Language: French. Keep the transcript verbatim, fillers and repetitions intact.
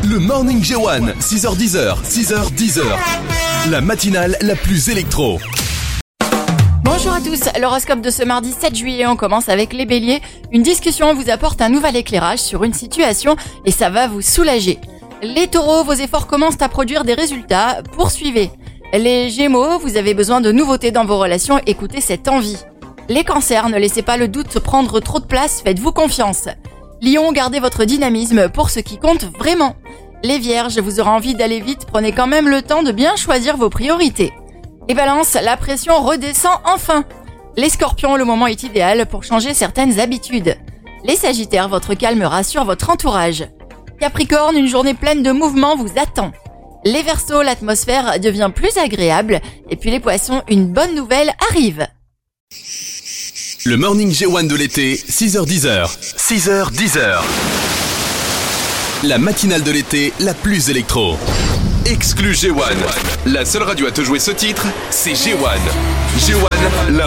Le Morning J un, six heures dix, six heures dix. La matinale la plus électro. Bonjour à tous, l'horoscope de ce mardi sept juillet, on commence avec les béliers. Une discussion vous apporte un nouvel éclairage sur une situation et ça va vous soulager. Les taureaux, vos efforts commencent à produire des résultats, poursuivez. Les gémeaux, vous avez besoin de nouveautés dans vos relations, écoutez cette envie. Les cancers, ne laissez pas le doute prendre trop de place, faites-vous confiance. Lion, gardez votre dynamisme pour ce qui compte vraiment. Les vierges, vous aurez envie d'aller vite, prenez quand même le temps de bien choisir vos priorités. Les balances, la pression redescend enfin. Les scorpions, le moment est idéal pour changer certaines habitudes. Les sagittaires, votre calme rassure votre entourage. Capricorne, une journée pleine de mouvements vous attend. Les verseaux, l'atmosphère devient plus agréable. Et puis les poissons, une bonne nouvelle arrive. Le Morning J un de l'été, six heures dix. six heures dix. La matinale de l'été la plus électro. Exclu J un. La seule radio à te jouer ce titre, c'est J un. J un, la